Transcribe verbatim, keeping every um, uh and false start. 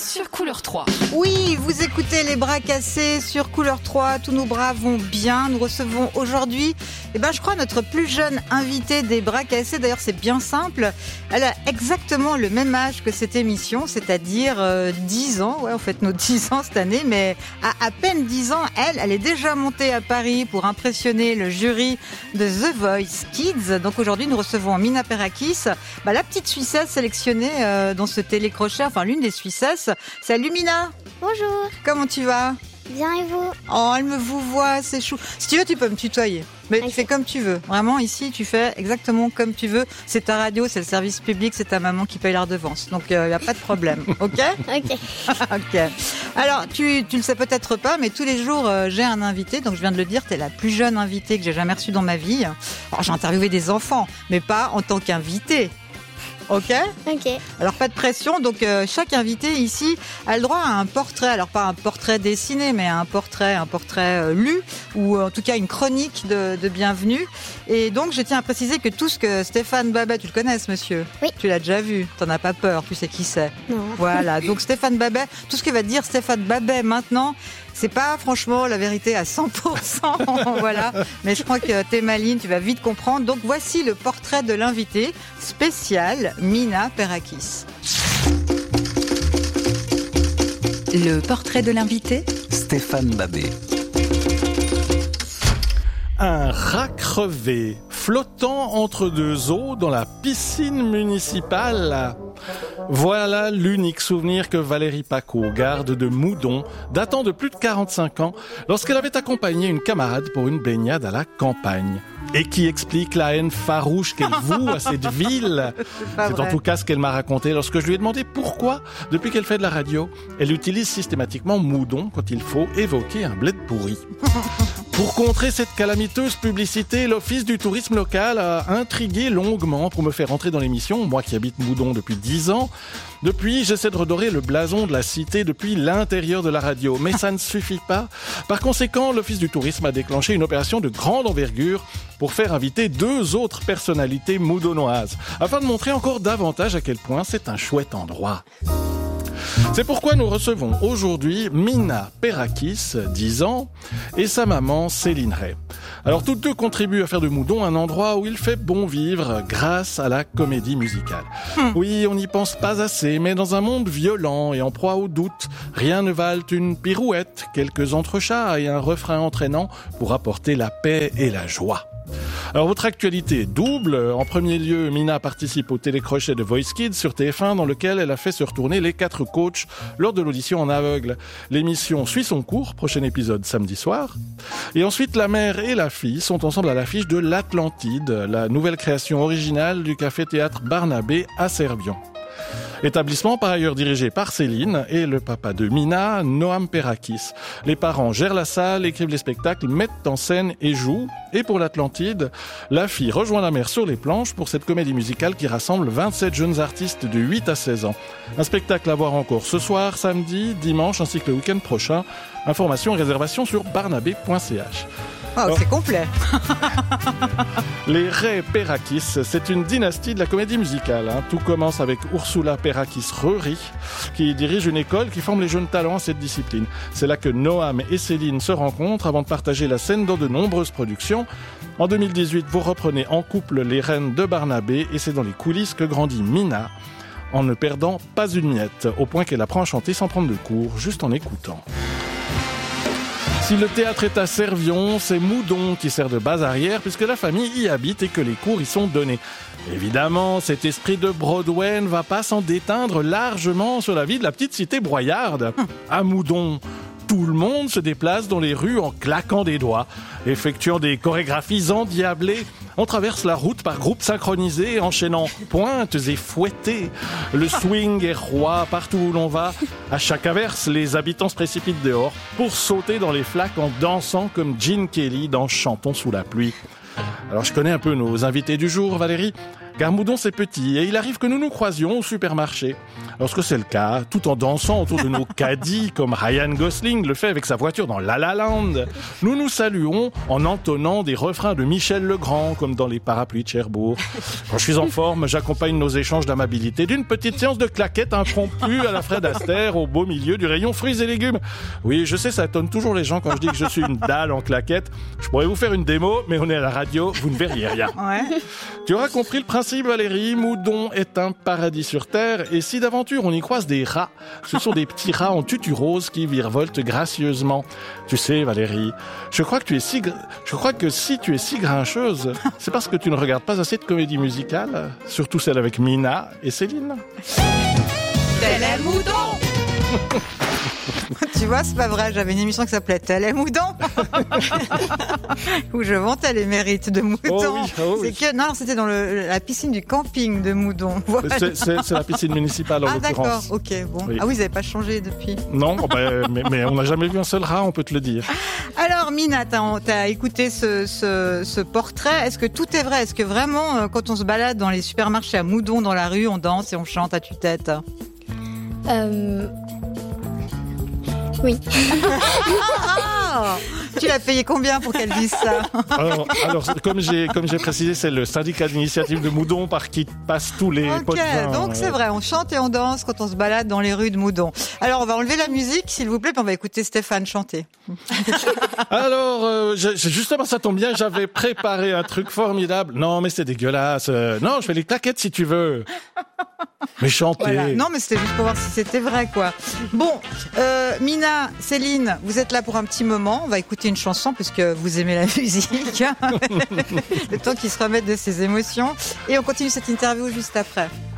sur Couleur trois. Oui, vous écoutez les bras cassés sur Couleur trois. Tous nos bras vont bien. Nous recevons aujourd'hui, eh ben, je crois, notre plus jeune invitée des bras cassés. D'ailleurs, c'est bien simple. Elle a exactement le même âge que cette émission, c'est-à-dire euh, dix ans. Ouais, on fête nos dix ans cette année, mais à à peine dix ans, elle, elle est déjà montée à Paris pour impressionner le jury de The Voice Kids. Donc aujourd'hui, nous recevons Mina Perakis, bah, la petite Suissesse sélectionnée euh, dans ce télécrochet, enfin l'une des Suissesses. Salut Mina. Bonjour. Comment tu vas? Bien et vous? Oh, elle me vous voit, c'est chou. Si tu veux, tu peux me tutoyer. Mais okay. Tu fais comme tu veux. Vraiment, ici, tu fais exactement comme tu veux. C'est ta radio, c'est le service public, c'est ta maman qui paye la redevance. Donc, il euh, n'y a pas de problème. OK? OK. OK. Alors, tu tu le sais peut-être pas, mais tous les jours, euh, j'ai un invité. Donc, je viens de le dire, tu es la plus jeune invitée que j'ai jamais reçue dans ma vie. Alors, j'ai interviewé des enfants, mais pas en tant qu'invité. Ok. Ok. Alors pas de pression, donc euh, chaque invité ici a le droit à un portrait, alors pas un portrait dessiné, mais un portrait, un portrait euh, lu, ou en tout cas une chronique de, de bienvenue. Et donc je tiens à préciser que tout ce que Stéphane Babet, tu le connais ce monsieur? Oui. Tu l'as déjà vu, t'en as pas peur, tu sais qui c'est. Non. Voilà, donc Stéphane Babet, tout ce que va dire Stéphane Babet maintenant, c'est pas franchement la vérité à cent pour cent, voilà. Mais je crois que t'es maline, tu vas vite comprendre. Donc voici le portrait de l'invité spécial, Mina Perakis. Le portrait de l'invité, Stéphane Babet. Un rat crevé, flottant entre deux eaux dans la piscine municipale. Voilà l'unique souvenir que Valérie Paco garde de Moudon, datant de plus de quarante-cinq ans, lorsqu'elle avait accompagné une camarade pour une baignade à la campagne. Et qui explique la haine farouche qu'elle voue à cette ville. C'est, c'est en tout cas ce qu'elle m'a raconté lorsque je lui ai demandé pourquoi, depuis qu'elle fait de la radio, elle utilise systématiquement Moudon quand il faut évoquer un bled pourri. Pour contrer cette calamiteuse publicité, l'Office du tourisme local a intrigué longuement pour me faire entrer dans l'émission, moi qui habite Moudon depuis dix ans. Depuis, j'essaie de redorer le blason de la cité depuis l'intérieur de la radio, mais ça ne suffit pas. Par conséquent, l'Office du tourisme a déclenché une opération de grande envergure pour faire inviter deux autres personnalités moudonnoises, afin de montrer encore davantage à quel point c'est un chouette endroit. C'est pourquoi nous recevons aujourd'hui Mina Perakis, dix ans, et sa maman Céline Ray. Alors toutes deux contribuent à faire de Moudon un endroit où il fait bon vivre grâce à la comédie musicale. Hum. Oui, on n'y pense pas assez, mais dans un monde violent et en proie au doute, rien ne vaut une pirouette, quelques entrechats et un refrain entraînant pour apporter la paix et la joie. Alors votre actualité est double. En premier lieu, Mina participe au télécrochet de Voice Kids sur T F un dans lequel elle a fait se retourner les quatre coachs lors de l'audition en aveugle. L'émission suit son cours, prochain épisode samedi soir. Et ensuite, la mère et la fille sont ensemble à l'affiche de l'Atlantide, la nouvelle création originale du café-théâtre Barnabé à Servion. Établissement par ailleurs dirigé par Céline et le papa de Mina, Noam Perakis. Les parents gèrent la salle, écrivent les spectacles, mettent en scène et jouent. Et pour l'Atlantide, la fille rejoint la mère sur les planches pour cette comédie musicale qui rassemble vingt-sept jeunes artistes de huit à seize ans. Un spectacle à voir encore ce soir, samedi, dimanche ainsi que le week-end prochain. Informations et réservations sur barnabé point c h. Oh, oh, c'est complet. Les Ray Perakis, c'est une dynastie de la comédie musicale. Hein. Tout commence avec Ursula Perakis-Röri, qui dirige une école qui forme les jeunes talents à cette discipline. C'est là que Noam et Céline se rencontrent avant de partager la scène dans de nombreuses productions. En deux mille dix-huit, vous reprenez en couple les reines de Barnabé et c'est dans les coulisses que grandit Mina, en ne perdant pas une miette, au point qu'elle apprend à chanter sans prendre de cours, juste en écoutant. Si le théâtre est à Servion, c'est Moudon qui sert de base arrière puisque la famille y habite et que les cours y sont donnés. Évidemment, cet esprit de Broadway ne va pas s'en déteindre largement sur la vie de la petite cité broyarde. À Moudon, tout le monde se déplace dans les rues en claquant des doigts, effectuant des chorégraphies endiablées. On traverse la route par groupes synchronisés, enchaînant pointes et fouettés. Le swing est roi partout où l'on va. À chaque averse, les habitants se précipitent dehors pour sauter dans les flaques en dansant comme Gene Kelly dans Chantons sous la pluie. Alors je connais un peu nos invités du jour, Valérie. car Moudon c'est petit et il arrive que nous nous croisions au supermarché. Lorsque c'est le cas, tout en dansant autour de nos caddies comme Ryan Gosling le fait avec sa voiture dans La La Land, nous nous saluons en entonnant des refrains de Michel Legrand comme dans Les Parapluies de Cherbourg. Quand je suis en forme, j'accompagne nos échanges d'amabilité d'une petite séance de claquettes impromptue à la Fred Astaire au beau milieu du rayon fruits et légumes. Oui, je sais, ça étonne toujours les gens quand je dis que je suis une dalle en claquettes. Je pourrais vous faire une démo, mais on est à la radio, vous ne verriez rien. Ouais. Tu auras compris le principe, Valérie. Moudon est un paradis sur terre. Et si d'aventure on y croise des rats, ce sont des petits rats en tutu rose qui virevoltent gracieusement. Tu sais, Valérie, je crois que tu es si, gr... je crois que si tu es si grincheuse, c'est parce que tu ne regardes pas assez de comédies musicales, surtout celle avec Mina et Céline. Tel est Moudon. Tu vois, c'est pas vrai, j'avais une émission qui s'appelait Tel est Moudon où je vantais les mérites de Moudon. Oh oui, oh oui. C'est que, non, c'était dans le, la piscine du camping de Moudon. Voilà. C'est, c'est, c'est la piscine municipale en ah, l'occurrence. Ah d'accord, ok, bon. Oui. Ah oui, vous n'avez pas changé depuis. Non, ben, mais, mais on n'a jamais vu un seul rat, on peut te le dire. Alors Mina, t'as, t'as écouté ce, ce, ce portrait, est-ce que tout est vrai? Est-ce que vraiment, quand on se balade dans les supermarchés à Moudon, dans la rue, on danse et on chante à tue-tête? Euh... Oui. Ah, tu l'as payé combien pour qu'elle dise ça? Alors, alors comme, j'ai, comme j'ai précisé, c'est le syndicat d'initiative de Moudon par qui passent tous les Ok, pots de vin. donc c'est vrai, on chante et on danse quand on se balade dans les rues de Moudon. Alors on va enlever la musique, s'il vous plaît, puis on va écouter Stéphane chanter. Alors, euh, je, justement, ça tombe bien, j'avais préparé un truc formidable. Non, mais c'est dégueulasse. Euh, non, je fais les claquettes si tu veux. Mais chanter. Voilà. Non, mais c'était juste pour voir si c'était vrai, quoi. Bon, euh, Mina, Céline, vous êtes là pour un petit moment. On va écouter une chanson puisque vous aimez la musique. Le temps qu'ils se remettent de ses émotions. Et on continue cette interview juste après.